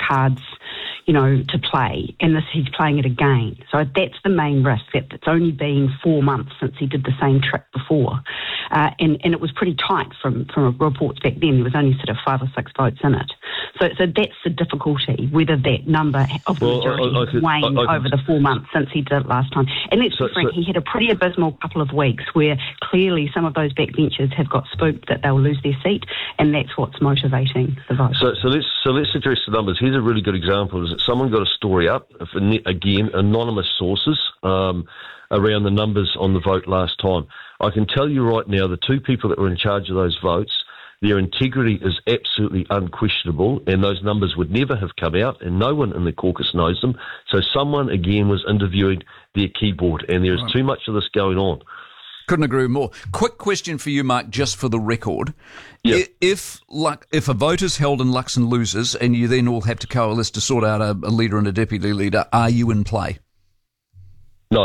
cards, to play, and he's playing it again. So that's the main risk, that it's only been 4 months since he did the same trick before. And it was pretty tight from reports back then. There was only sort of 5 or 6 votes in it. So that's the difficulty, whether that number of the majority has waned over the 4 months since he did it last time. And let's be frank, he had a pretty abysmal couple of weeks where clearly some of those backbenchers have got spooked that they'll lose their seat, and that's what's motivating the vote. So let's address the numbers. Here's a really good example. Is that someone got a story up, again, anonymous sources, around the numbers on the vote last time. I can tell you right now, the 2 people that were in charge of those votes, their integrity is absolutely unquestionable, and those numbers would never have come out, and no one in the caucus knows them. So someone, again, was interviewing their keyboard, and there is too much of this going on. Couldn't agree more. Quick question for you, Mark, just for the record. Yep. If a vote is held and Luxon loses, and you then all have to coalesce to sort out a leader and a deputy leader, are you in play? No.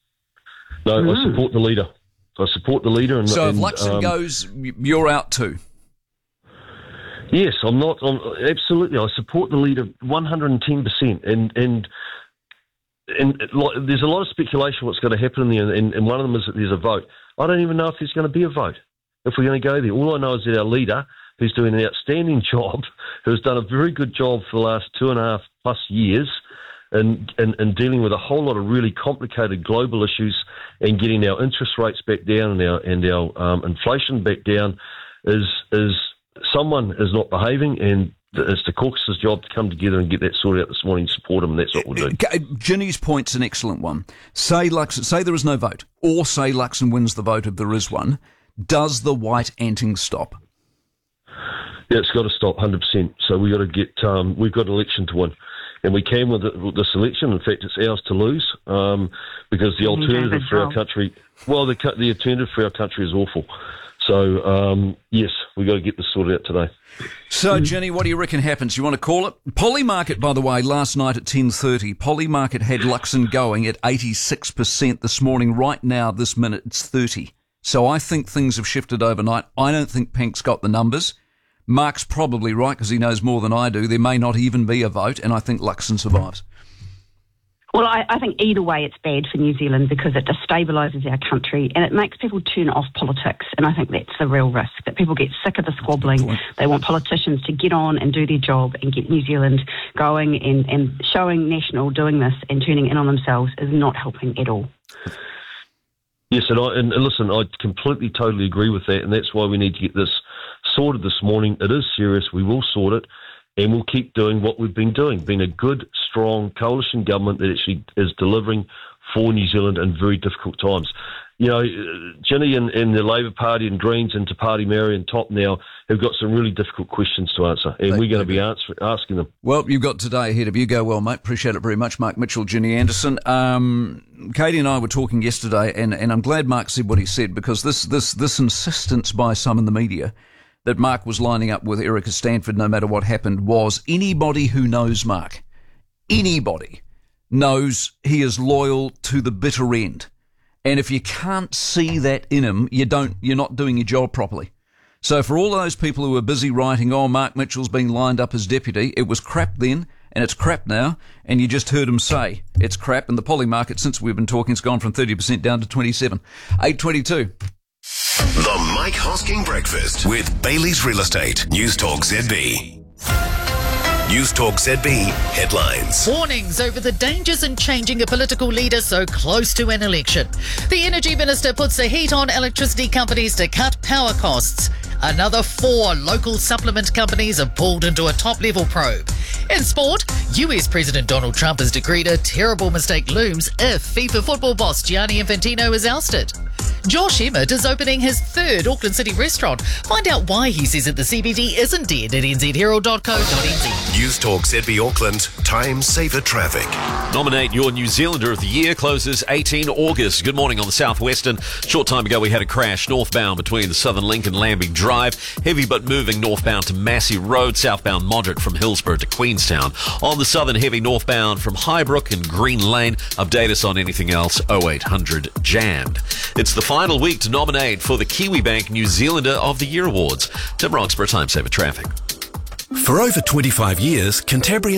I support the leader. So if Luxon goes, you're out too? Yes, absolutely. I support the leader 110%. And there's a lot of speculation what's going to happen in there, and one of them is that there's a vote. I don't even know if there's going to be a vote, if we're going to go there. All I know is that our leader, who's doing an outstanding job, who's done a very good job for the last 2.5+ years in dealing with a whole lot of really complicated global issues and getting our interest rates back down and our inflation back down, is someone is not behaving, and it's the caucus's job to come together and get that sorted out this morning, support him, and that's what we'll do. Ginny's point's an excellent one. Say there is no vote, or say Luxon wins the vote if there is one. Does the white anting stop? Yeah, it's got to stop 100%. So we've got an election to win. And we can with this election. In fact, it's ours to lose, because the alternative for our country, the alternative for our country is awful. So, yes, we've got to get this sorted out today. So, Jenny, what do you reckon happens? You want to call it? Polymarket, by the way, last night at 10:30, Polymarket had Luxon going at 86% this morning. Right now, this minute, it's 30. So I think things have shifted overnight. I don't think Pink's got the numbers. Mark's probably right because he knows more than I do. There may not even be a vote, and I think Luxon survives. Well, I think either way it's bad for New Zealand because it destabilises our country and it makes people turn off politics, and I think that's the real risk, that people get sick of the squabbling. They want politicians to get on and do their job and get New Zealand going, and showing National doing this and turning in on themselves is not helping at all. Yes, and listen, I completely, totally agree with that, and that's why we need to get this sorted this morning. It is serious. We will sort it. And we'll keep doing what we've been doing, being a good, strong coalition government that actually is delivering for New Zealand in very difficult times. Ginny and the Labour Party and Greens and Te Pāti Māori and Top now have got some really difficult questions to answer, and we're going to be asking them. Well, you've got today ahead of you. Go well, mate. Appreciate it very much. Mark Mitchell, Ginny Anderson. Katie and I were talking yesterday, and I'm glad Mark said what he said, because this insistence by some in the media that Mark was lining up with Erica Stanford no matter what happened was anybody who knows Mark, anybody knows he is loyal to the bitter end. And if you can't see that in him, you're not doing your job properly. So for all those people who are busy writing, Mark Mitchell's being lined up as deputy, it was crap then and it's crap now, and you just heard him say it's crap, and the Polymarket, since we've been talking, it's gone from 30% down to 27%. 8:22. The Mike Hosking Breakfast with Bailey's Real Estate. News Talk ZB. News Talk ZB headlines. Warnings over the dangers in changing a political leader so close to an election. The Energy Minister puts the heat on electricity companies to cut power costs. Another 4 local supplement companies have pulled into a top-level probe. In sport, US President Donald Trump has decreed a terrible mistake looms if FIFA football boss Gianni Infantino is ousted. Josh Emmett is opening his 3rd Auckland City restaurant. Find out why he says that the CBD isn't dead at nzherald.co.nz. News Talk ZB Auckland. Time saver traffic. Nominate your New Zealander of the Year closes 18 August. Good morning on the Southwestern. Short time ago we had a crash northbound between the Southern Link and Lambing Drive. Heavy but moving northbound to Massey Road. Southbound moderate from Hillsborough to Queenstown. On the Southern heavy northbound from Highbrook and Green Lane. Update us on anything else 0800 jammed. It's the final week to nominate for the Kiwibank New Zealander of the Year Awards. Tim Roxburgh, Time Saver Traffic. For over 25 years, Canterbury